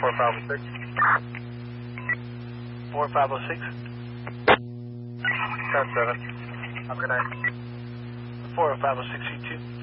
4506. 4506. 10-7. Have a good night. 4506 C2.